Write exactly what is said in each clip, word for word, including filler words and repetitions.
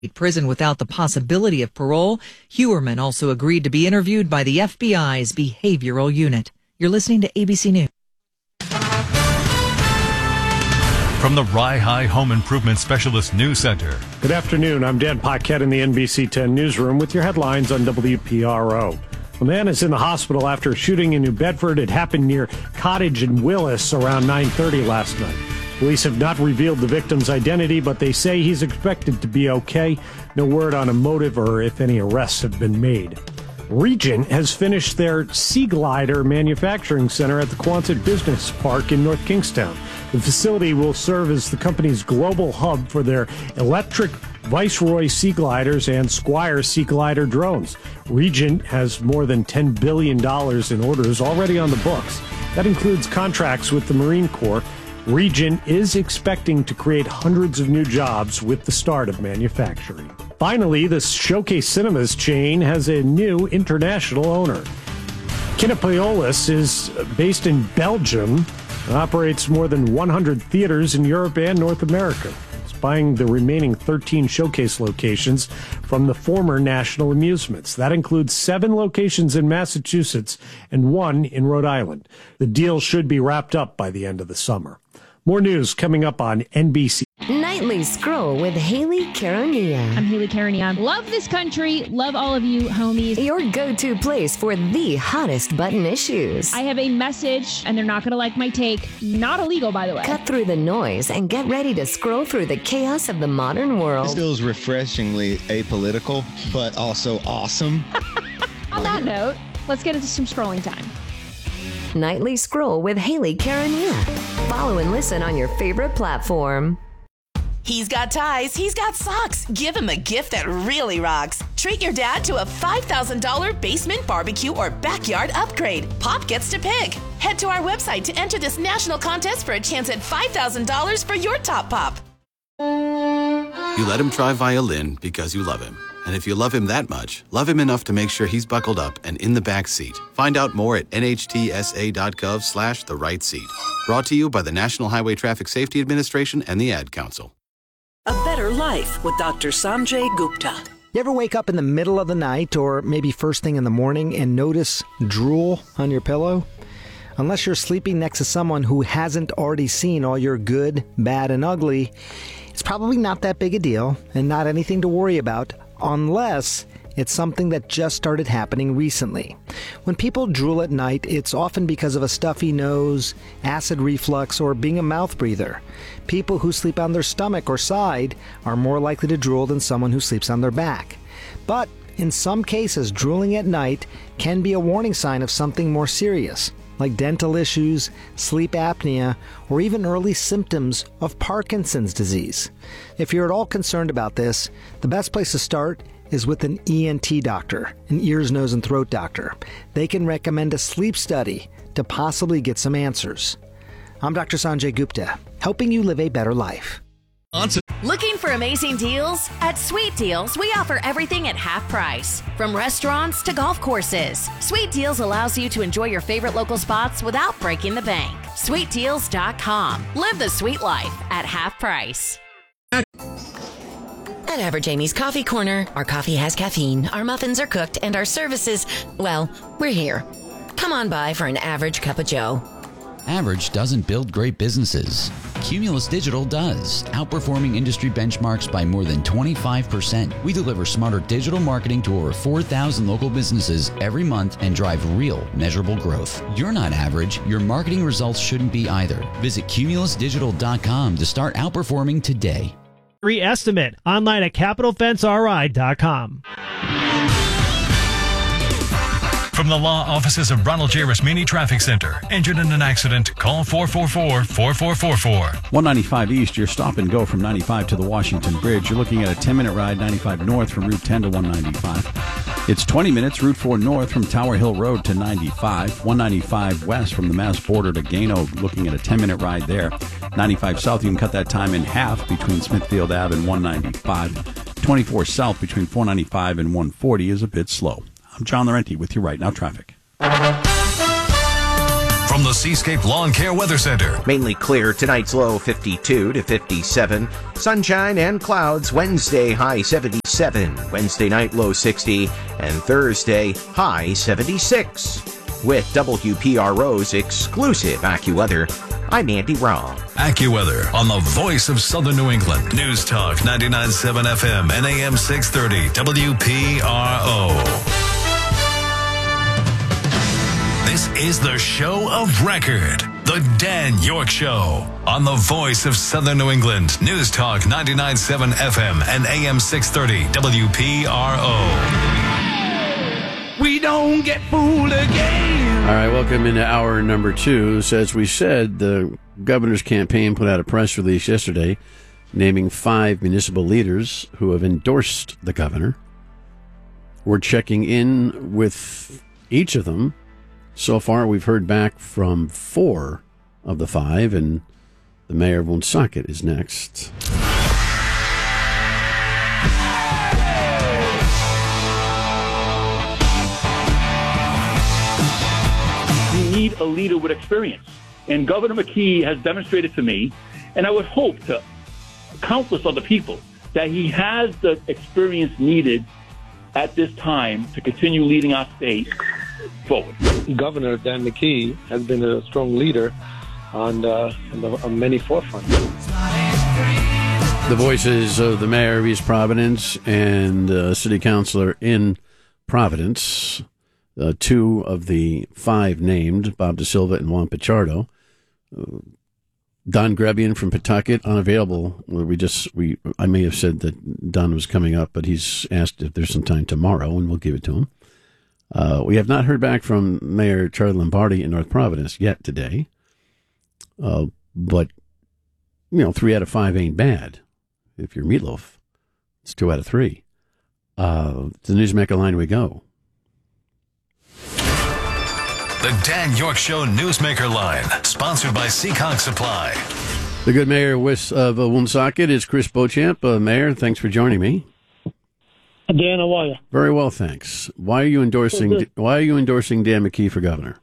prison without the possibility of parole. Hewerman also agreed to be interviewed by the F B I's behavioral unit. You're listening to A B C News. From the Rye High Home Improvement Specialist News Center. Good afternoon. I'm Dan Paquette in the N B C ten newsroom with your headlines on W P R O. A man is in the hospital after a shooting in New Bedford. It happened near Cottage and Willis around nine thirty last night. Police have not revealed the victim's identity, but they say he's expected to be okay. No word on a motive or if any arrests have been made. Regent has finished their Sea Glider manufacturing center at the Quonset Business Park in North Kingstown. The facility will serve as the company's global hub for their electric Viceroy Sea Gliders and Squire Sea Glider drones. Regent has more than ten billion dollars in orders already on the books. That includes contracts with the Marine Corps. Regent is expecting to create hundreds of new jobs with the start of manufacturing. Finally, the Showcase Cinemas chain has a new international owner. Kinepolis is based in Belgium and operates more than one hundred theaters in Europe and North America. It's buying the remaining thirteen Showcase locations from the former National Amusements. That includes seven locations in Massachusetts and one in Rhode Island. The deal should be wrapped up by the end of the summer. More news coming up on N B C. Nightly Scroll with Haley Caronia. I'm Haley Caronia. Love this country. Love all of you, homies. Your go-to place for the hottest button issues. I have a message, and they're not going to like my take. Not illegal, by the way. Cut through the noise and get ready to scroll through the chaos of the modern world. This feels refreshingly apolitical, but also awesome. On that note, let's get into some scrolling time. Nightly Scroll with Haley Caronia. Follow and listen on your favorite platform. He's got ties, he's got socks. Give him a gift that really rocks. Treat your dad to a five thousand dollars basement barbecue or backyard upgrade. Pop gets to pick. Head to our website to enter this national contest for a chance at five thousand dollars for your top pop. You let him try violin because you love him. And if you love him that much, love him enough to make sure he's buckled up and in the back seat. Find out more at nhtsa.gov slash the right seat. Brought to you by the National Highway Traffic Safety Administration and the Ad Council. A better life with Doctor Sanjay Gupta. You ever wake up in the middle of the night or maybe first thing in the morning and notice drool on your pillow? Unless you're sleeping next to someone who hasn't already seen all your good, bad, and ugly, it's probably not that big a deal and not anything to worry about, unless it's something that just started happening recently. When people drool at night, it's often because of a stuffy nose, acid reflux, or being a mouth breather. People who sleep on their stomach or side are more likely to drool than someone who sleeps on their back. But in some cases, drooling at night can be a warning sign of something more serious, like dental issues, sleep apnea, or even early symptoms of Parkinson's disease. If you're at all concerned about this, the best place to start is with an E N T doctor, an ears, nose, and throat doctor. They can recommend a sleep study to possibly get some answers. I'm Doctor Sanjay Gupta, helping you live a better life. Looking for amazing deals? At Sweet Deals, we offer everything at half price. From restaurants to golf courses, Sweet Deals allows you to enjoy your favorite local spots without breaking the bank. sweet deals dot com. Live the sweet life at half price. At Average Amy's Coffee Corner, our coffee has caffeine, our muffins are cooked, and our services, well, we're here. Come on by for an average cup of joe. Average doesn't build great businesses. Cumulus Digital does, outperforming industry benchmarks by more than twenty-five percent. We deliver smarter digital marketing to over four thousand local businesses every month and drive real, measurable growth. You're not average. Your marketing results shouldn't be either. Visit cumulus digital dot com to start outperforming today. Estimate online at capital fence r i dot com. From the law offices of Ronald J. Rasmini Traffic Center. Injured in an accident? Call four four four, four four four four. one ninety-five East, your stop and go from ninety-five to the Washington Bridge. You're looking at a ten-minute ride, ninety-five North from Route ten to one ninety-five. It's twenty minutes, Route four North from Tower Hill Road to ninety-five. one ninety-five West from the Mass border to Gano, looking at a ten-minute ride there. ninety-five South, you can cut that time in half between Smithfield Avenue and one ninety-five. twenty-four South between four ninety-five and one forty is a bit slow. I'm John Laurenti with you right now, traffic. From the Seascape Lawn Care Weather Center. Mainly clear. Tonight's low fifty-two to fifty-seven. Sunshine and clouds. Wednesday high seventy-seven. Wednesday night low sixty. And Thursday high seventy-six. With W P R O's exclusive AccuWeather, I'm Andy Raw. AccuWeather on the voice of Southern New England. News Talk ninety-nine point seven F M and A M six thirty W P R O. This is the show of record, The Dan York Show, on the voice of Southern New England. News Talk ninety-nine point seven F M and A M six thirty W P R O. We don't get fooled again. All right, welcome into hour number two. So as we said, the governor's campaign put out a press release yesterday naming five municipal leaders who have endorsed the governor. We're checking in with each of them. So far, we've heard back from four of the five, and the mayor of Woonsocket is next. We need a leader with experience, and Governor McKee has demonstrated to me, and I would hope to countless other people, that he has the experience needed at this time to continue leading our state forward. Governor Dan McKee has been a strong leader on, uh, on, the, on many forefronts. The voices of the mayor of East Providence and uh, city councilor in Providence, uh, two of the five named, Bob DeSilva and Juan Pichardo. Uh, Don Grebian from Pawtucket, unavailable. We just we I may have said that Don was coming up, but he's asked if there's some time tomorrow, and we'll give it to him. Uh, we have not heard back from Mayor Charlie Lombardi in North Providence yet today, uh, but you know, three out of five ain't bad. If you're Meatloaf, it's two out of three. Uh, the Newsmaker line we go. The Dan York Show Newsmaker line, sponsored by Seekonk Supply. The good mayor of uh, Woonsocket is Chris Beauchamp. Uh, Mayor, thanks for joining me. Dan, how are you? Very well, thanks. Why are you endorsing? Why are you endorsing Dan McKee for governor?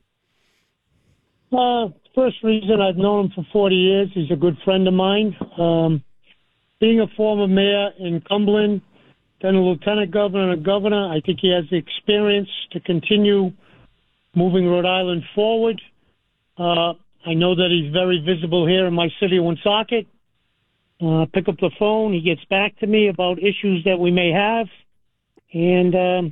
Uh, first reason, I've known him for forty years. He's a good friend of mine. Um, being a former mayor in Cumberland, then a lieutenant governor and a governor, I think he has the experience to continue moving Rhode Island forward. Uh, I know that he's very visible here in my city of Woonsocket. Uh, pick up the phone. He gets back to me about issues that we may have. And um,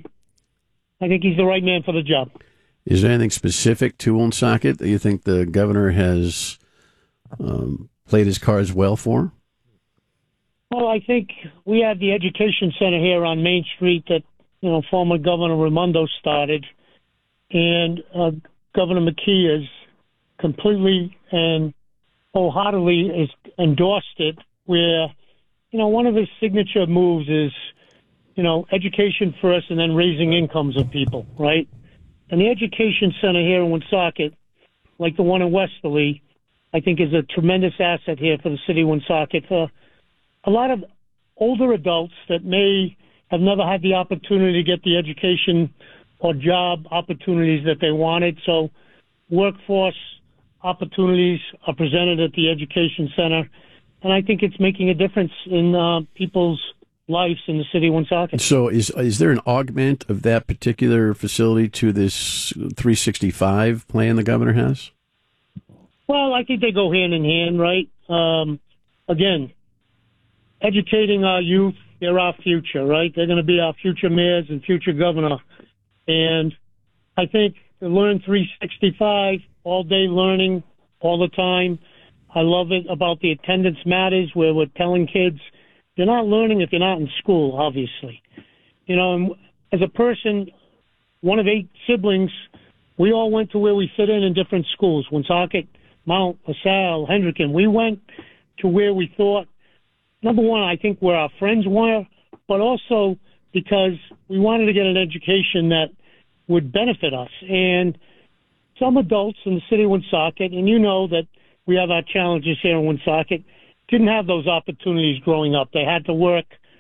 I think he's the right man for the job. Is there anything specific to Woonsocket that you think the governor has um, played his cards well for? Well, I think we have the education center here on Main Street that, you know, former Governor Raimondo started. And uh, Governor McKee has completely and wholeheartedly has endorsed it, where, you know, one of his signature moves is, you know, education first and then raising incomes of people, right? And the education center here in Woonsocket, like the one in Westerly, I think is a tremendous asset here for the city of Woonsocket for a lot of older adults that may have never had the opportunity to get the education or job opportunities that they wanted. So workforce opportunities are presented at the education center. And I think it's making a difference in uh, people's lives in the city of Woonsocket. So is is there an augment of that particular facility to this three sixty-five plan the governor has? Well, I think they go hand in hand, right? Um, again, educating our youth, they're our future, right? They're going to be our future mayors and future governor. And I think the Learn three sixty-five, all day learning, all the time. I love it about the attendance matters, where we're telling kids, you're not learning if you're not in school, obviously. You know, and as a person, one of eight siblings, we all went to where we fit in in different schools, Woonsocket, Mount, LaSalle, Hendricken. We went to where we thought, number one, I think where our friends were, but also because we wanted to get an education that would benefit us. And some adults in the city of Woonsocket, and you know that we have our challenges here in Woonsocket, didn't have those opportunities growing up. They had to work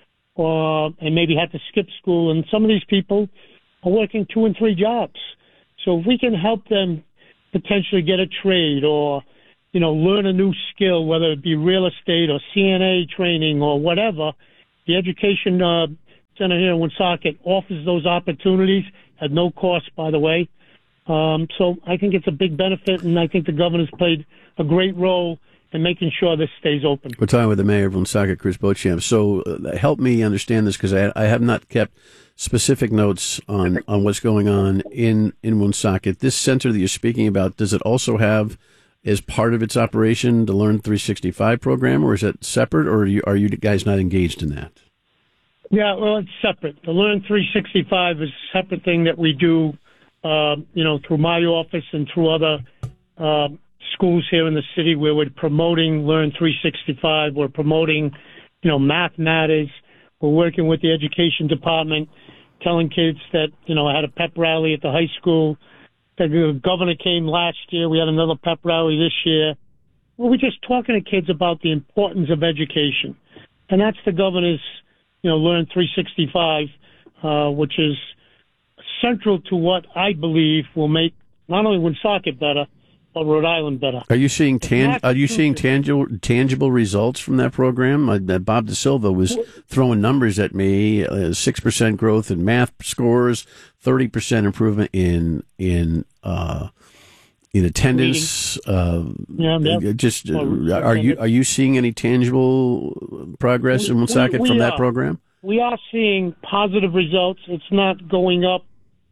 uh, and maybe had to skip school. And some of these people are working two and three jobs. So if we can help them potentially get a trade or, you know, learn a new skill, whether it be real estate or C N A training or whatever, the education uh, center here in Woonsocket offers those opportunities at no cost, by the way. Um, so I think it's a big benefit, and I think the governor's played a great role in making sure this stays open. We're talking with the mayor of Woonsocket, Chris Beauchamp. So uh, help me understand this, because I, I have not kept specific notes on, on what's going on in, in Woonsocket. This center that you're speaking about, does it also have, as part of its operation, the Learn three sixty-five program, or is it separate, or are you, are you guys not engaged in that? Yeah, well, it's separate. The Learn three sixty-five is a separate thing that we do, uh, you know, through my office and through other uh, schools here in the city where we're promoting Learn three sixty-five. We're promoting, you know, Math Matters. We're working with the education department, telling kids that, you know, I had a pep rally at the high school. The governor came last year. We had another pep rally this year. Well, we're just talking to kids about the importance of education. And that's the governor's, you know, Learn three sixty-five, uh, which is central to what I believe will make not only Woonsocket better, but Rhode Island better. Are you seeing tan- Are you seeing tangible tangible results from that program? Uh, Bob DeSilva was throwing numbers at me: uh, six percent growth in math scores, thirty percent improvement in in uh, in attendance. Uh, yeah, yeah. Just uh, are you are you seeing any tangible progress in Woonsocket from that program? We are seeing positive results. It's not going up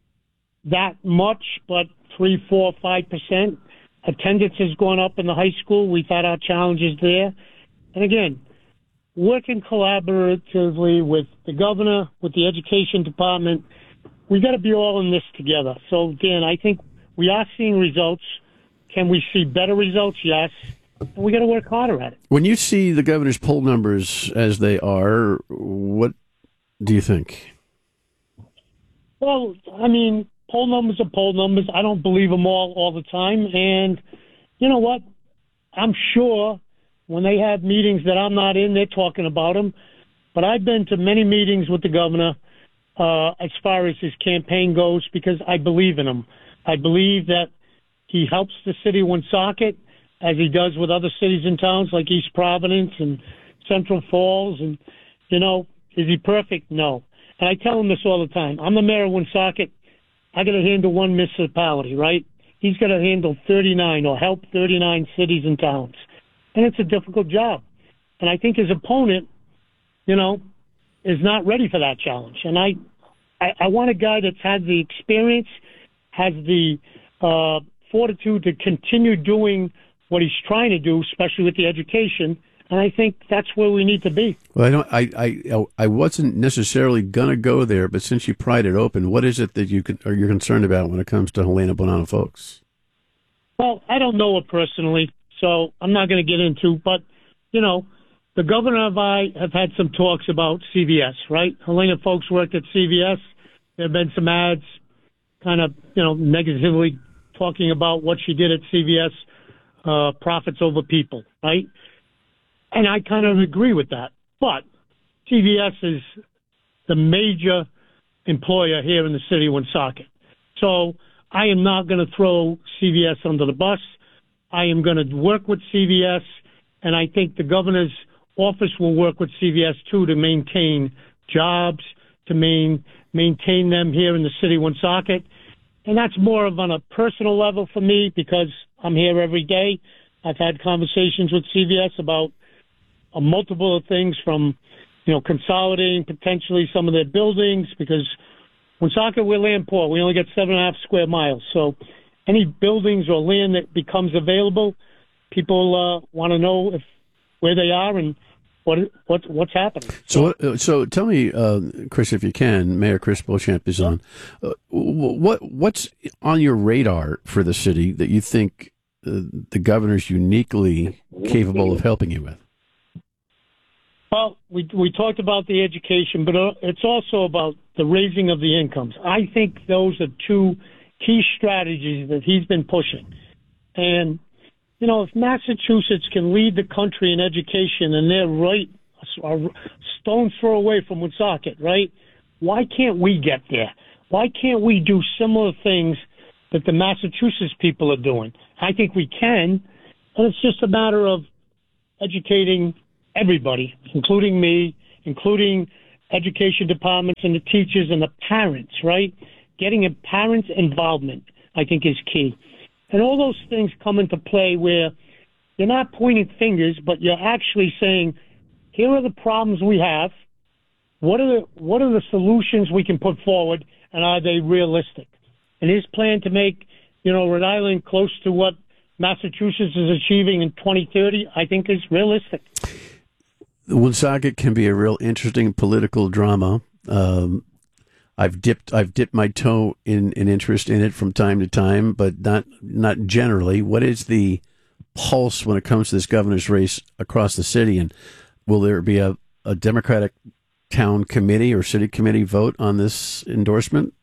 that much, but three, four, five percent. Attendance has gone up in the high school. We've had our challenges there. And again, working collaboratively with the governor, with the education department, we got to be all in this together. So again, I think we are seeing results. Can we see better results? Yes. And we got to work harder at it. When you see the governor's poll numbers as they are, what do you think? Well, I mean, poll numbers are poll numbers. I don't believe them all all the time. And you know what? I'm sure when they have meetings that I'm not in, they're talking about them. But I've been to many meetings with the governor uh, as far as his campaign goes because I believe in him. I believe that he helps the city of Woonsocket as he does with other cities and towns like East Providence and Central Falls. And, you know, is he perfect? No. And I tell him this all the time. I'm the mayor of Woonsocket. I got to handle one municipality, right? He's got to handle thirty-nine or help thirty-nine cities and towns. And it's a difficult job. And I think his opponent, you know, is not ready for that challenge. And I, I, I want a guy that's had the experience, has the uh, fortitude to continue doing what he's trying to do, especially with the education. And I think that's where we need to be. Well, I don't. I I, I wasn't necessarily gonna go there, but since you pried it open, what is it that you could, or you're concerned about when it comes to Helena Bonanno Folks? Well, I don't know her personally, so I'm not going to get into. But you know, the governor and I have had some talks about C V S. Right? Helena Folks worked at C V S. There have been some ads, kind of you know negatively talking about what she did at C V S, uh, profits over people. Right? And I kind of agree with that. But C V S is the major employer here in the city of Woonsocket. So I am not going to throw C V S under the bus. I am going to work with C V S, and I think the governor's office will work with C V S, too, to maintain jobs, to main, maintain them here in the city of Woonsocket. And that's more of on a personal level for me because I'm here every day. I've had conversations with C V S about a multiple of things from, you know, consolidating potentially some of their buildings because Woonsocket, we're land poor. We only get seven and a half square miles. So any buildings or land that becomes available, people uh, want to know if where they are and what what what's happening. So, uh, so tell me, uh, Chris, if you can, Mayor Chris Beauchamp is on. Uh, what what's on your radar for the city that you think uh, the governor's uniquely capable of helping you with? Well, we we talked about the education, but it's also about the raising of the incomes. I think those are two key strategies that he's been pushing. And, you know, if Massachusetts can lead the country in education and they're right a stone's throw away from Woonsocket, right? Why can't we get there? Why can't we do similar things that the Massachusetts people are doing. I think we can, and it's just a matter of educating everybody, including me, including education departments and the teachers and the parents, right? Getting a parents' involvement, I think, is key. And all those things come into play where you're not pointing fingers, but you're actually saying, here are the problems we have. What are the what are the solutions we can put forward, and are they realistic? And his plan to make, you know, Rhode Island close to what Massachusetts is achieving in twenty thirty, I think is realistic. Woonsocket can be a real interesting political drama. Um, I've dipped I've dipped my toe in, in interest in it from time to time, but not not generally. What is the pulse when it comes to this governor's race across the city, and will there be a, a Democratic town committee or city committee vote on this endorsement?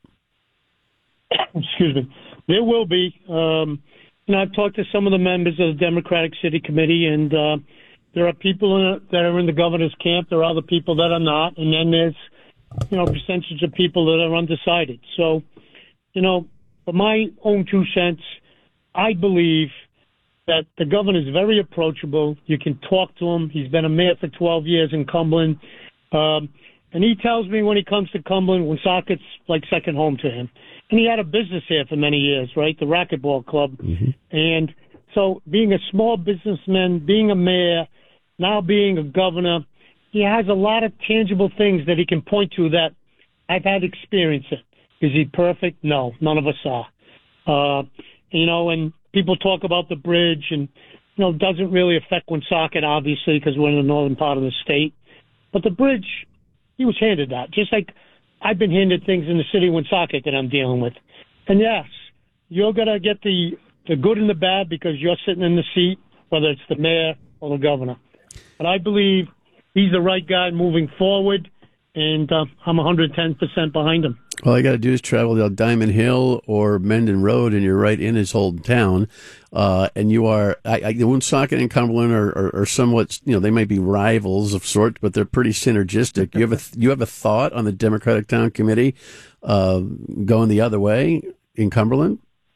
Excuse me. There will be. Um, you know, I've talked to some of the members of the Democratic City Committee, and uh, there are people in it that are in the governor's camp. There are other people that are not, and then there's, you know, percentage of people that are undecided. So, you know, for my own two cents, I believe that the governor is very approachable. You can talk to him. He's been a mayor for twelve years in Cumberland. Um, and he tells me when he comes to Cumberland, Woonsocket's like second home to him. And he had a business here for many years, right? The racquetball club. Mm-hmm. And so being a small businessman, being a mayor, now being a governor, he has a lot of tangible things that he can point to that I've had experience in. Is he perfect? No, none of us are. Uh, you know, and people talk about the bridge, and, you know, it doesn't really affect Woonsocket, obviously, because we're in the northern part of the state. But the bridge, he was handed that, just like I've been handed things in the city of Woonsocket that I'm dealing with. And yes, you're going to get the, the good and the bad because you're sitting in the seat, whether it's the mayor or the governor. But I believe he's the right guy moving forward, and uh, I'm one hundred ten percent behind him. All you got to do is travel down Diamond Hill or Mendon Road, and you're right in his whole town. Uh, and you are, I, I, Woonsocket and Cumberland are, are, are somewhat, you know, they might be rivals of sorts, but they're pretty synergistic. You have a, you have a thought on the Democratic Town Committee uh, going the other way in Cumberland?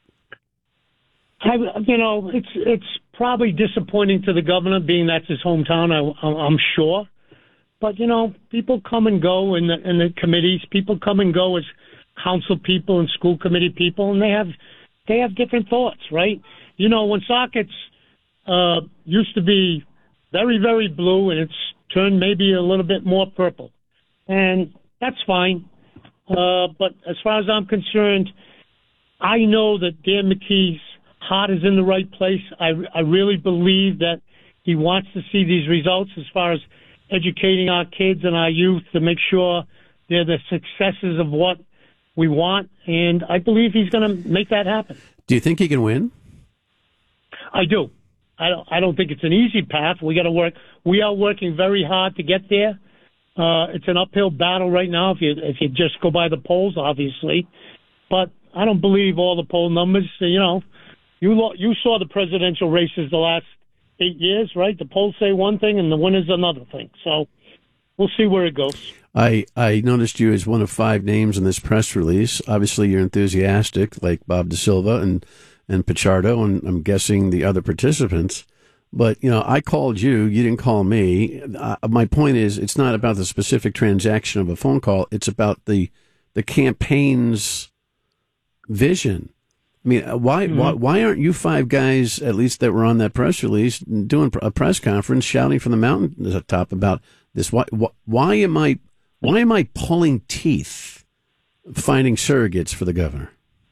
I, you know, it's it's probably disappointing to the governor, being that's his hometown, I, I'm sure. But, you know, people come and go in the, in the committees. People come and go as council people and school committee people, and they have they have different thoughts, right? You know, Woonsocket's uh, used to be very, very blue, and it's turned maybe a little bit more purple. And that's fine. Uh, but as far as I'm concerned, I know that Dan McKee's heart is in the right place. I, I really believe that he wants to see these results as far as educating our kids and our youth to make sure they're the successes of what we want. And I believe he's going to make that happen. Do you think he can win? I do. I don't, I don't think it's an easy path. We got to work. We are working very hard to get there. Uh, it's an uphill battle right now if you if you just go by the polls, obviously. But I don't believe all the poll numbers. You know, you you saw the presidential races the last eight years, right? The polls say one thing and the winner's another thing. So we'll see where it goes. I, I noticed you as one of five names in this press release. Obviously, you're enthusiastic, like Bob DeSilva and, and Pichardo, and I'm guessing the other participants. But, you know, I called you. You didn't call me. Uh, my point is, it's not about the specific transaction of a phone call. It's about the the campaign's vision. I mean, why, mm-hmm. why why aren't you five guys, at least that were on that press release, doing a press conference, shouting from the mountain top about this? Why why, why am I why am I pulling teeth, finding surrogates for the governor?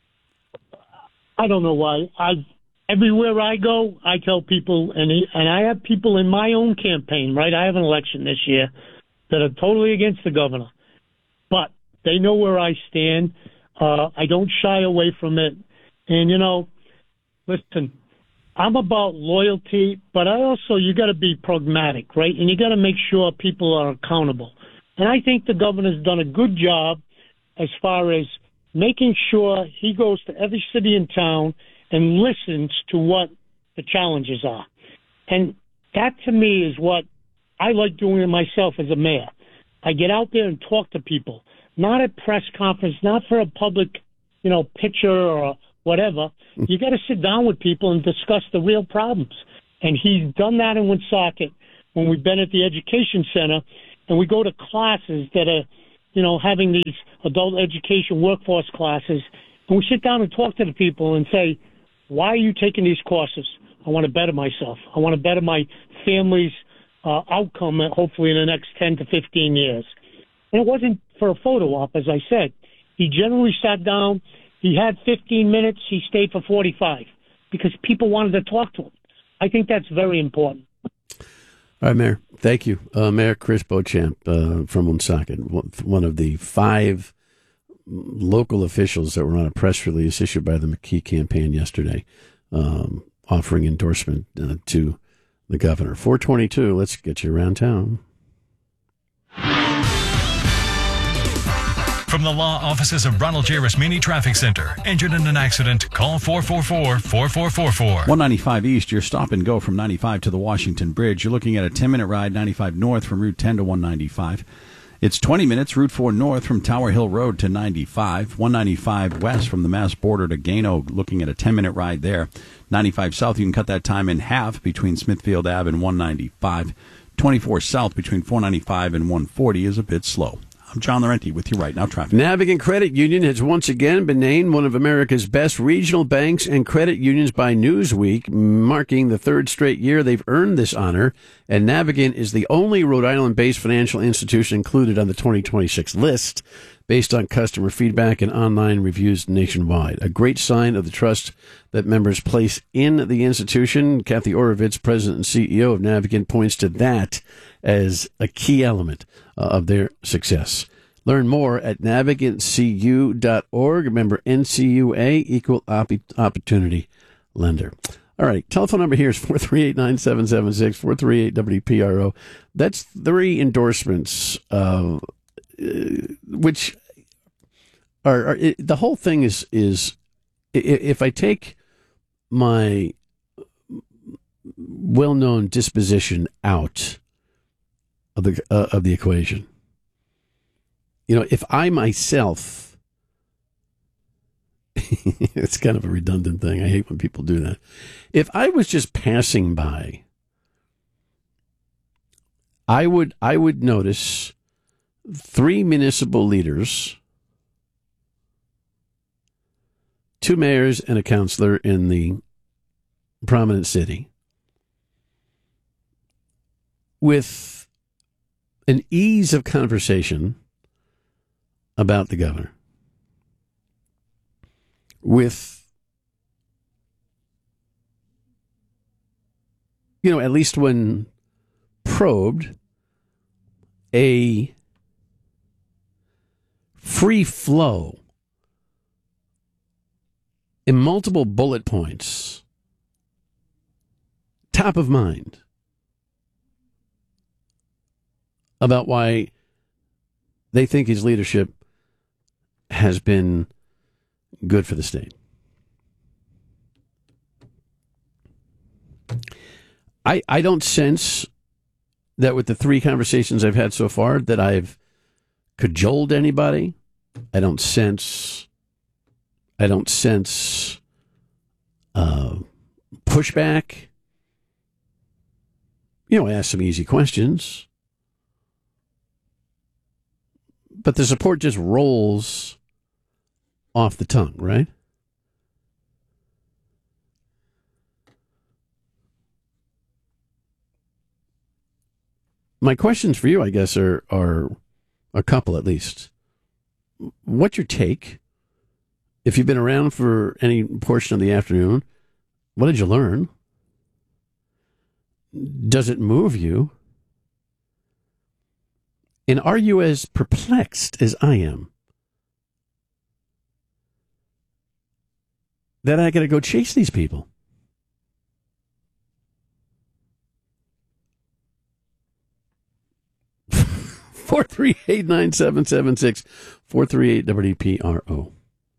I don't know why. I everywhere I go, I tell people, and he, and I have people in my own campaign. Right, I have an election this year that are totally against the governor, but they know where I stand. Uh, I don't shy away from it. And, you know, listen, I'm about loyalty, but I also, you got to be pragmatic, right? And you got to make sure people are accountable. And I think the governor's done a good job as far as making sure he goes to every city and town and listens to what the challenges are. And that, to me, is what I like doing myself as a mayor. I get out there and talk to people, not at press conference, not for a public, you know, picture or a whatever. You got to sit down with people and discuss the real problems. And he's done that in Woonsocket when we've been at the education center, and we go to classes that are, you know, having these adult education workforce classes, and we sit down and talk to the people and say, why are you taking these courses? I want to better myself. I want to better my family's uh, outcome, hopefully in the next ten to fifteen years. And it wasn't for a photo op, as I said. He generally sat down. He had fifteen minutes. He stayed for forty-five because people wanted to talk to him. I think that's very important. All right, Mayor. Thank you. Uh, Mayor Chris Beauchamp uh, from Woonsocket, one of the five local officials that were on a press release issued by the McKee campaign yesterday, um, offering endorsement uh, to the governor. four twenty-two, let's get you around town. From the law offices of Ronald J. Rasmini Traffic Center. Injured in an accident? Call four four four, four four four four. one ninety-five East, your stop and go from ninety-five to the Washington Bridge. You're looking at a ten-minute ride, ninety-five North from Route ten to one ninety-five. It's twenty minutes, Route four North from Tower Hill Road to ninety-five. one ninety-five West from the Mass border to Gano, looking at a ten-minute ride there. ninety-five South, you can cut that time in half between Smithfield Avenue and one ninety-five. twenty-four South between four ninety-five and one forty is a bit slow. I'm John Laurenti with you right now. Traffic. Navigant Credit Union has once again been named one of America's best regional banks and credit unions by Newsweek, marking the third straight year they've earned this honor. And Navigant is the only Rhode Island-based financial institution included on the twenty twenty-six list, based on customer feedback and online reviews nationwide. A great sign of the trust that members place in the institution. Kathy Orovitz, president and C E O of Navigant, points to that as a key element uh, of their success. Learn more at navigant c u dot org. Remember, N C U A, Equal Op- Opportunity Lender. All right, telephone number here is four three eight, nine seven seven six, four three eight W P R O. That's three endorsements, uh, which are, are it, the whole thing is, is if I take my well-known disposition out of the uh, of the equation, you know, if I myself, it's kind of a redundant thing. I hate when people do that. If I was just passing by, I would I would notice three municipal leaders, two mayors and a councilor in the prominent city, with an ease of conversation about the governor, with, you know, at least when probed, a free flow in multiple bullet points, top of mind, about why they think his leadership has been good for the state. I I don't sense that with the three conversations I've had so far that I've cajoled anybody. I don't sense I don't sense uh, pushback. You know, I ask some easy questions. But the support just rolls off the tongue, right? My questions for you, I guess, are are a couple at least. What's your take? If you've been around for any portion of the afternoon, what did you learn? Does it move you? And are you as perplexed as I am that I got to go chase these people? four three eight, nine seven seven six, four three eight W P R O.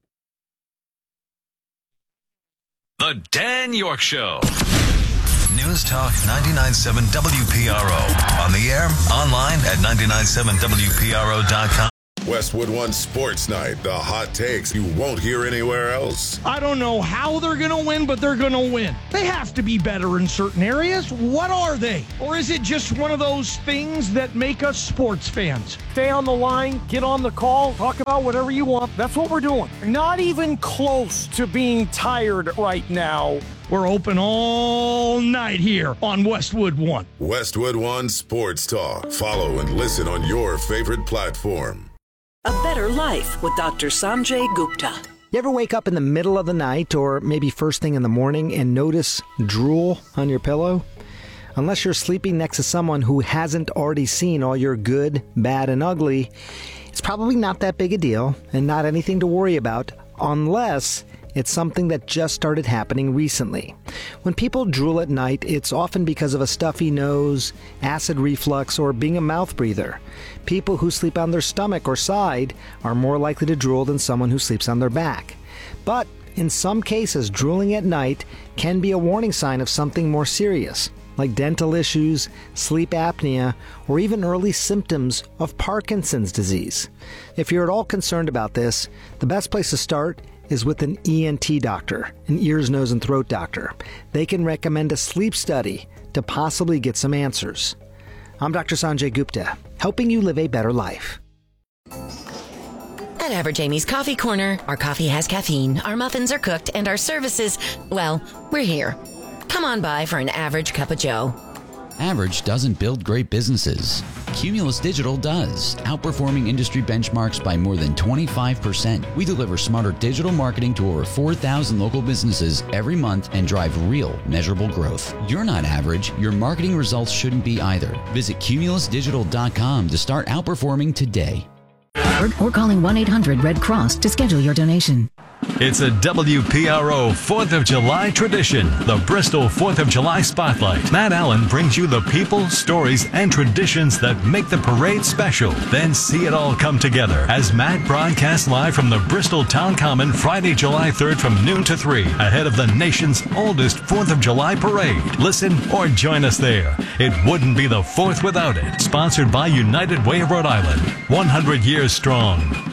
The Dan York Show. News Talk ninety-nine point seven W P R O. On the air, online at nine nine seven W P R O dot com. Westwood One Sports Night, the hot takes you won't hear anywhere else. I don't know how they're going to win, but they're going to win. They have to be better in certain areas. What are they? Or is it just one of those things that make us sports fans? Stay on the line, get on the call, talk about whatever you want. That's what we're doing. Not even close to being tired right now. We're open all night here on Westwood One. Westwood One Sports Talk. Follow and listen on your favorite platform. A Better Life with Doctor Sanjay Gupta. You ever wake up in the middle of the night or maybe first thing in the morning and notice drool on your pillow? Unless you're sleeping next to someone who hasn't already seen all your good, bad, and ugly, it's probably not that big a deal and not anything to worry about unless it's something that just started happening recently. When people drool at night, it's often because of a stuffy nose, acid reflux, or being a mouth breather. People who sleep on their stomach or side are more likely to drool than someone who sleeps on their back. But in some cases, drooling at night can be a warning sign of something more serious, like dental issues, sleep apnea, or even early symptoms of Parkinson's disease. If you're at all concerned about this, the best place to start is with an E N T doctor, an ears, nose, and throat doctor. They can recommend a sleep study to possibly get some answers. I'm Doctor Sanjay Gupta, helping you live a better life. At Average Amy's Coffee Corner, our coffee has caffeine, our muffins are cooked, and our services, well, we're here. Come on by for an average cup of joe. Average doesn't build great businesses. Cumulus Digital does, outperforming industry benchmarks by more than twenty-five percent. We deliver smarter digital marketing to over four thousand local businesses every month and drive real, measurable growth. You're not average. Your marketing results shouldn't be either. Visit cumulus digital dot com to start outperforming today. Or, or calling one eight hundred red cross to schedule your donation. It's a W P R O fourth of July tradition, the Bristol fourth of July Spotlight. Matt Allen brings you the people, stories, and traditions that make the parade special. Then see it all come together as Matt broadcasts live from the Bristol Town Common Friday, July third from noon to three, ahead of the nation's oldest fourth of July parade. Listen or join us there. It wouldn't be the fourth without it. Sponsored by United Way of Rhode Island. one hundred years strong.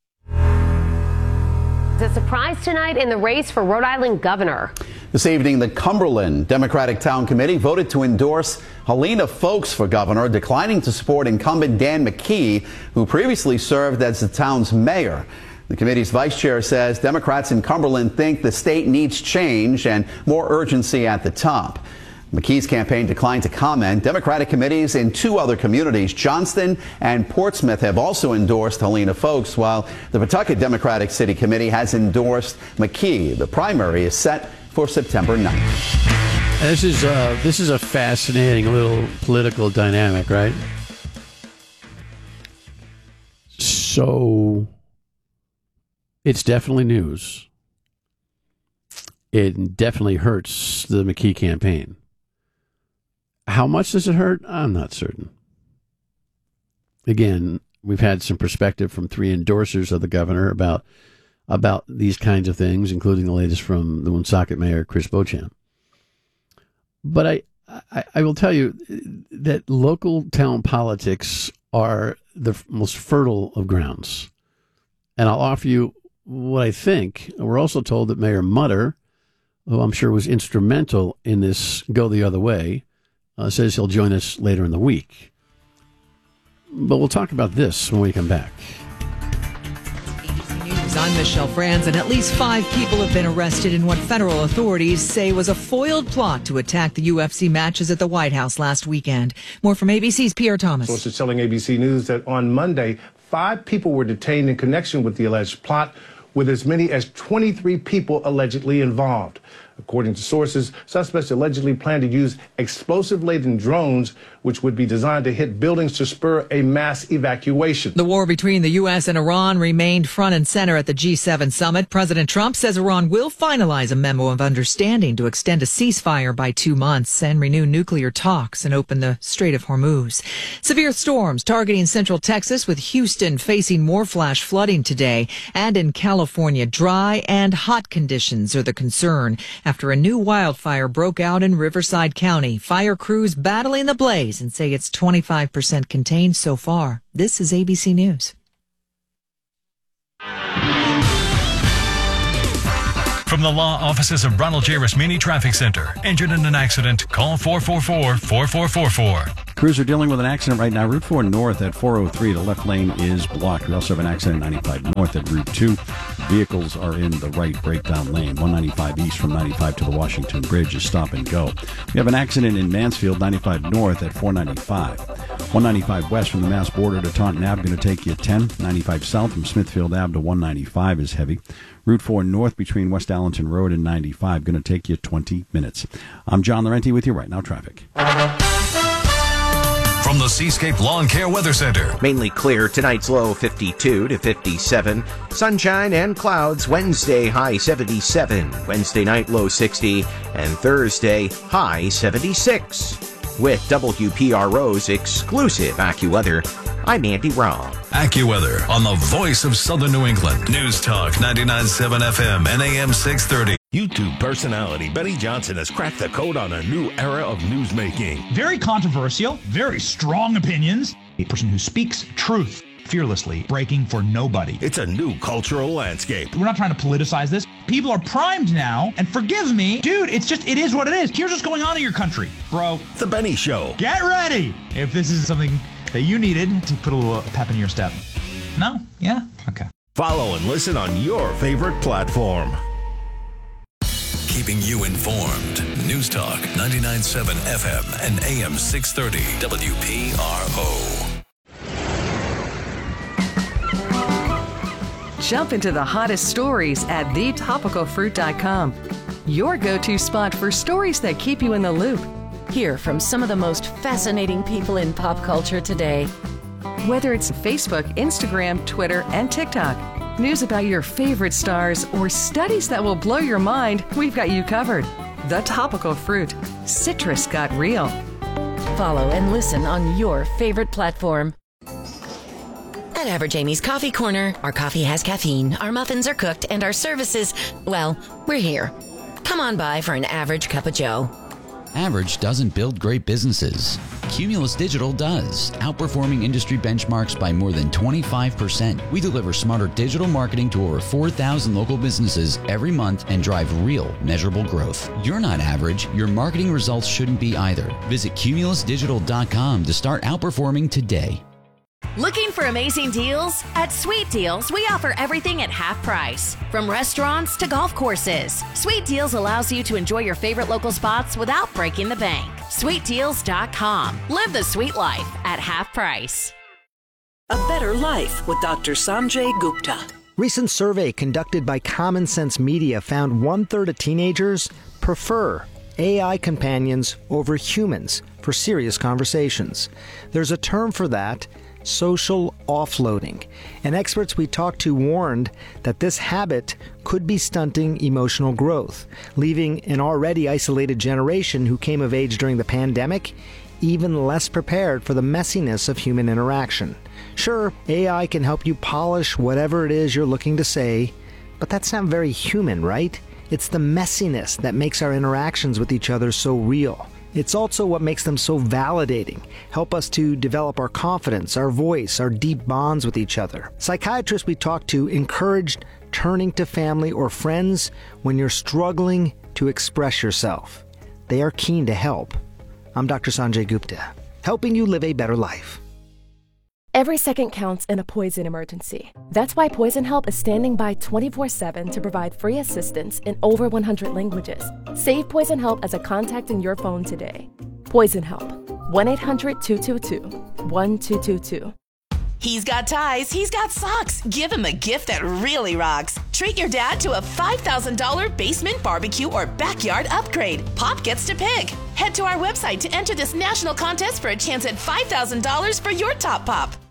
A surprise tonight in the race for Rhode Island governor. This evening, the Cumberland Democratic Town Committee voted to endorse Helena Foulkes for governor, declining to support incumbent Dan McKee, who previously served as the town's mayor. The committee's vice chair says Democrats in Cumberland think the state needs change and more urgency at the top. McKee's campaign declined to comment. Democratic committees in two other communities, Johnston and Portsmouth, have also endorsed Helena Foulkes, while the Pawtucket Democratic City Committee has endorsed McKee. The primary is set for September ninth. This is, uh, this is a fascinating little political dynamic, right? So it's definitely news. It definitely hurts the McKee campaign. How much does it hurt? I'm not certain. Again, we've had some perspective from three endorsers of the governor about about these kinds of things, including the latest from the Woonsocket Mayor, Chris Beauchamp. But I, I, I will tell you that local town politics are the most fertile of grounds. And I'll offer you what I think. We're also told that Mayor Mutter, who I'm sure was instrumental in this go the other way, Uh, says he'll join us later in the week. But we'll talk about this when we come back. A B C News, I'm Michelle Franz, and at least five people have been arrested in what federal authorities say was a foiled plot to attack the U F C matches at the White House last weekend. More from A B C's Pierre Thomas. Sources telling A B C News that on Monday, five people were detained in connection with the alleged plot, with as many as twenty-three people allegedly involved. According to sources, suspects allegedly plan to use explosive-laden drones, which would be designed to hit buildings to spur a mass evacuation. The war between the U S and Iran remained front and center at the G seven summit. President Trump says Iran will finalize a memo of understanding to extend a ceasefire by two months and renew nuclear talks and open the Strait of Hormuz. Severe storms targeting central Texas, with Houston facing more flash flooding today. And in California, dry and hot conditions are the concern after a new wildfire broke out in Riverside County. Fire crews battling the blaze and say it's twenty-five percent contained so far. This is A B C News. From the law offices of Ronald J. Rasmini Traffic Center. Injured in an accident? Call four four four, four four four four. Crews are dealing with an accident right now. Route four North at four oh three. The left lane is blocked. We also have an accident ninety-five North at Route two. Vehicles are in the right breakdown lane. one ninety-five East from ninety-five to the Washington Bridge is stop and go. We have an accident in Mansfield, ninety-five North at four ninety-five. one ninety-five West from the Mass border to Taunton Ave, going to take you ten. ninety-five South from Smithfield Ave to one ninety-five is heavy. Route four North between West Allenton Road and ninety-five, going to take you twenty minutes. I'm John Laurenti with you right now. Traffic. From the Seascape Lawn Care Weather Center. Mainly clear. Tonight's low fifty-two to fifty-seven. Sunshine and clouds. Wednesday high seventy-seven. Wednesday night low sixty. And Thursday high seventy-six. With W P R O's exclusive AccuWeather, I'm Andy Robb. AccuWeather on the voice of Southern New England. News Talk ninety-nine point seven F M and A M six thirty. YouTube personality Benny Johnson has cracked the code on a new era of newsmaking. Very controversial, very strong opinions. A person who speaks truth fearlessly, breaking for nobody. It's a new cultural landscape. We're not trying to politicize this. People are primed now, and forgive me, dude, it's just, it is what it is. Here's what's going on in your country, bro. The Benny Show. Get ready if this is something that you needed to put a little pep in your step. No? Yeah? Okay. Follow and listen on your favorite platform. Keeping you informed. News Talk ninety-nine point seven F M and A M six thirty W P R O. Jump into the hottest stories at the topical fruit dot com. Your go-to spot for stories that keep you in the loop. Hear from some of the most fascinating people in pop culture today. Whether it's Facebook, Instagram, Twitter, and TikTok, news about your favorite stars, or studies that will blow your mind, we've got you covered. The Topical Fruit. Citrus got real. Follow and listen on your favorite platform. At Average Amy's Coffee Corner, our coffee has caffeine, our muffins are cooked, and our services, well, we're here. Come on by for an average cup of joe. Average doesn't build great businesses. Cumulus Digital does, outperforming industry benchmarks by more than twenty-five percent. We deliver smarter digital marketing to over four thousand local businesses every month and drive real, measurable growth. You're not average. Your marketing results shouldn't be either. Visit cumulus digital dot com to start outperforming today. Looking for amazing deals? At Sweet Deals, we offer everything at half price. From restaurants to golf courses, Sweet Deals allows you to enjoy your favorite local spots without breaking the bank. sweet deals dot com. Live the sweet life at half price. A Better Life with Doctor Sanjay Gupta. Recent survey conducted by Common Sense Media found one-third of teenagers prefer A I companions over humans for serious conversations. There's a term for that: social offloading. And experts we talked to warned that this habit could be stunting emotional growth, leaving an already isolated generation who came of age during the pandemic even less prepared for the messiness of human interaction. Sure, A I can help you polish whatever it is you're looking to say, but that's not very human, right? It's the messiness that makes our interactions with each other so real. It's also what makes them so validating, help us to develop our confidence, our voice, our deep bonds with each other. Psychiatrists we talked to encouraged turning to family or friends when you're struggling to express yourself. They are keen to help. I'm Doctor Sanjay Gupta, helping you live a better life. Every second counts in a poison emergency. That's why Poison Help is standing by twenty-four seven to provide free assistance in over one hundred languages. Save Poison Help as a contact in your phone today. Poison Help. one eight hundred two two two one two two two. He's got ties, he's got socks. Give him a gift that really rocks. Treat your dad to a five thousand dollars basement barbecue or backyard upgrade. Pop gets to pick. Head to our website to enter this national contest for a chance at five thousand dollars for your top pop.